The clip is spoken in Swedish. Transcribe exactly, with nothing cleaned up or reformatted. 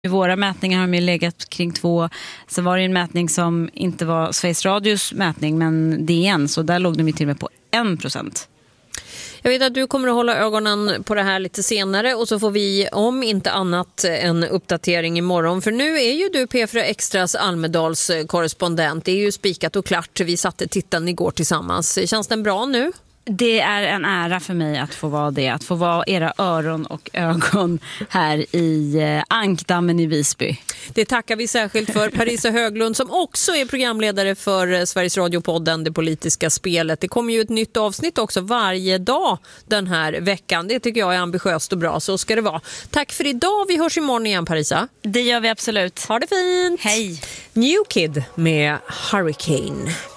I våra mätningar har de ju legat kring två. Så var det en mätning som inte var Sveriges Radios mätning, men D N, så där låg de ju till och med på en procent. Jag vet att du kommer att hålla ögonen på det här lite senare och så får vi om inte annat en uppdatering imorgon. För nu är ju du P fyra Extras Almedals korrespondent. Det är ju spikat och klart. Vi satte titeln igår tillsammans. Känns den bra nu? Det är en ära för mig att få vara det. Att få vara era öron och ögon här i Ankdammen i Visby. Det tackar vi särskilt för Parisa Höglund som också är programledare för Sveriges Radio-podden Det politiska spelet. Det kommer ju ett nytt avsnitt också varje dag den här veckan. Det tycker jag är ambitiöst och bra, så ska det vara. Tack för idag, vi hörs imorgon igen Parisa. Det gör vi absolut. Ha det fint! Hej! New Kid med Hurricane.